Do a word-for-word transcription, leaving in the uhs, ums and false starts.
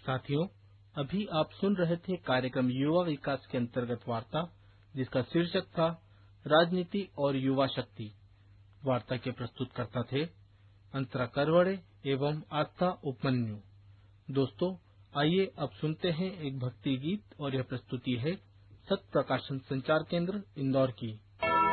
साथियों, अभी आप सुन रहे थे कार्यक्रम युवा विकास के अंतर्गत वार्ता, जिसका शीर्षक था राजनीति और युवा शक्ति। वार्ता के प्रस्तुतकर्ता थे अंतरा करवड़े एवं आस्था उपमन्यु। दोस्तों, आइए अब सुनते हैं एक भक्ति गीत, और यह प्रस्तुति है सत्य प्रकाशन संचार केंद्र इंदौर की।